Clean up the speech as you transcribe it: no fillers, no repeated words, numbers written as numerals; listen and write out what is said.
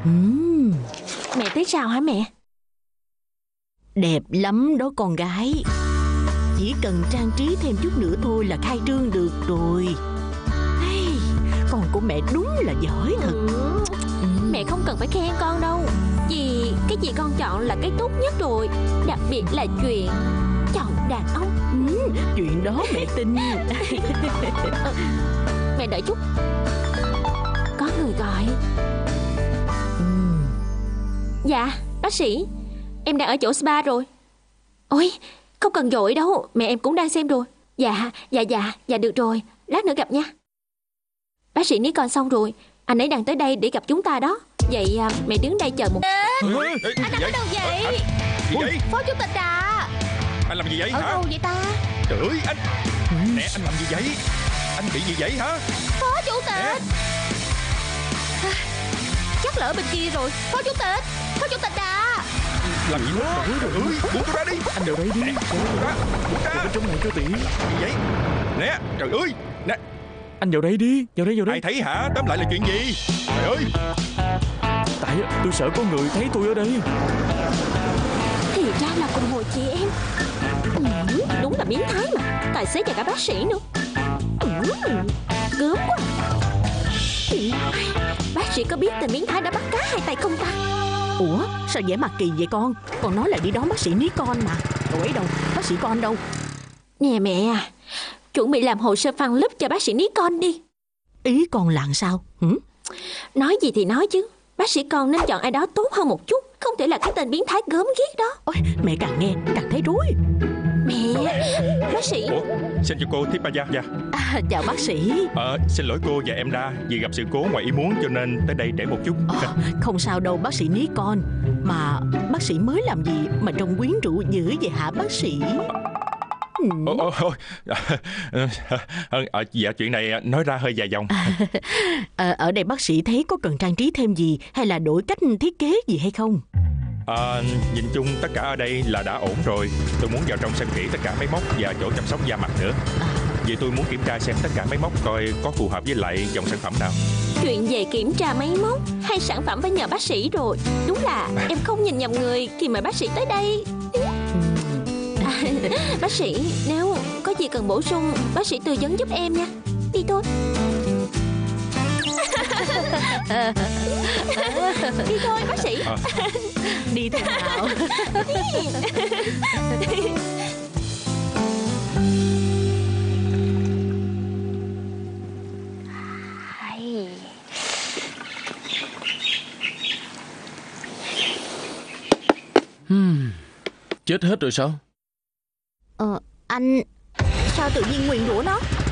Mẹ thấy sao hả mẹ? Đẹp lắm đó con gái. Chỉ cần trang trí thêm chút nữa thôi là khai trương được rồi. Hey, con của mẹ đúng là giỏi thật. Mẹ không cần phải khen con đâu. Vì cái gì con chọn là cái tốt nhất rồi. Đặc biệt là chuyện chọn đàn ông. Chuyện đó mẹ tin. Mẹ đợi chút. Có người gọi. Dạ, bác sĩ. Em đang ở chỗ spa rồi. Ôi, không cần vội đâu. Mẹ em cũng đang xem rồi. Dạ được rồi. Lát nữa gặp nha. Bác sĩ Nikon xong rồi. Anh ấy đang tới đây để gặp chúng ta đó. Vậy mẹ đứng đây chờ một... Anh đang ở đâu vậy? Gì vậy? Phó chủ tịch à? Anh làm gì vậy Ở hả? đâu vậy ta? Trời ơi anh. Nè anh làm gì vậy? Anh bị gì vậy hả? Phó chủ tịch. Chắc lỡ bên kia rồi. Phó chủ tịch à? Làm gì nữa? Trời ơi, buông tôi ra đi. Anh vào đây đi. Buông ra. Vào trong này cho tiện. Gì vậy? Nè, trời ơi. Nè, Anh vào đây đi. Vào đây. ai thấy hả? Tóm lại là chuyện gì? Trời ơi. Tại tôi sợ có người thấy tôi ở đây. Thì ra là cùng hồi chị em. Đúng là biến thái mà. Tài xế và cả bác sĩ nữa. Gớm quá. Bác sĩ có biết tên biến thái đã bắt cá hai tay không ta? Ủa sao vẻ mặt kỳ vậy con? Con nói là đi đón bác sĩ Nikon mà. Cậu ấy đâu? Bác sĩ con đâu? Nè mẹ à, chuẩn bị làm hồ sơ fan club cho bác sĩ Nikon đi. Ý con là sao? Nói gì thì nói chứ, bác sĩ con nên chọn ai đó tốt hơn một chút. Không thể là cái tên biến thái gớm ghiếc đó. Ôi, mẹ càng nghe càng thấy rối. Mẹ, bác sĩ. Ủa, xin chào cô Thipaya. Chào bác sĩ. Xin lỗi cô và em Đa vì gặp sự cố ngoài ý muốn cho nên tới đây trễ một chút. Không sao đâu bác sĩ Nikon. Mà bác sĩ mới làm gì mà trông quyến rũ dữ vậy hả bác sĩ? Dạ chuyện này nói ra hơi dài dòng. Ở đây bác sĩ thấy có cần trang trí thêm gì hay là đổi cách thiết kế gì hay không? Nhìn chung tất cả ở đây là đã ổn rồi. Tôi muốn vào trong xem kỹ tất cả máy móc và chỗ chăm sóc da mặt nữa. Vì tôi muốn kiểm tra xem tất cả máy móc coi có phù hợp với lại dòng sản phẩm nào. Chuyện về kiểm tra máy móc hay sản phẩm phải nhờ bác sĩ rồi. Đúng là em không nhìn nhầm người khi mời bác sĩ tới đây. Bác sĩ, nếu có gì cần bổ sung, bác sĩ tư vấn giúp em nha. Đi thôi. Đi thôi bác sĩ. Đi thôi nào. Chết hết rồi sao? Anh sao tự nhiên nguyền rủa nó?